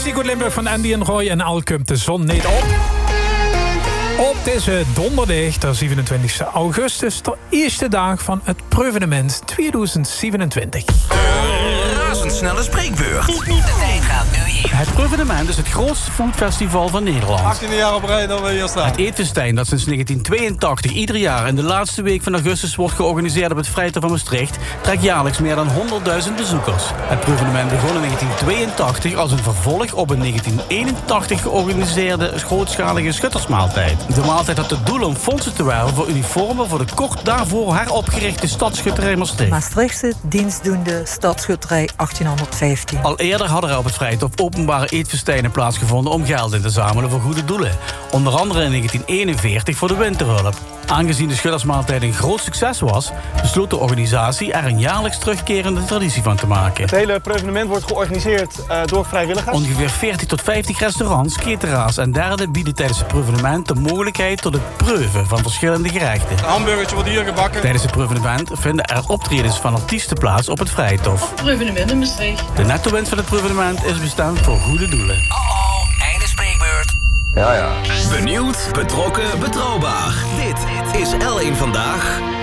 is Nico Limburg van Andy en Roy en al komt de zon niet op. Op deze donderdag, de 27 augustus, de eerste dag van het Proevenement 2027. Razendsnelle spreekbeurt. De tijd gaat nu in. Het Proevenement is het grootste foodfestival van Nederland. 18e jaar op rij dat we hier staan. Het eetfestijn dat sinds 1982 ieder jaar in de laatste week van augustus wordt georganiseerd op het Vrijthof van Maastricht, trekt jaarlijks meer dan 100.000 bezoekers. Het Proevenement begon in 1982 als een vervolg op een 1981 georganiseerde grootschalige schuttersmaaltijd. De maaltijd had het doel om fondsen te werven voor uniformen voor de kort daarvoor heropgerichte Stadsschutterij Maastricht. Maastrichtse dienstdoende Stadsschutterij 1815. Al eerder hadden er op het Vrijthof openbare eetfestijnen plaatsgevonden om geld in te zamelen voor goede doelen. Onder andere in 1941 voor de winterhulp. Aangezien de schuttersmaaltijd een groot succes was, besloot de organisatie er een jaarlijks terugkerende traditie van te maken. Het hele Proevenement wordt georganiseerd door vrijwilligers. Ongeveer 40 tot 50 restaurants, cateraars en derden bieden tijdens het Proevenement de mogelijkheid tot het preuven van verschillende gerechten. Een hamburgertje wordt hier gebakken. Tijdens het Proevenement vinden er optredens van artiesten plaats op het Vrijthof. Proevenement in Maastricht. De netto-winst van het Proevenement is bestemd voor goede doelen. Einde spreekbeurt. Ja. Benieuwd, betrokken, betrouwbaar. Dit is L1 Vandaag.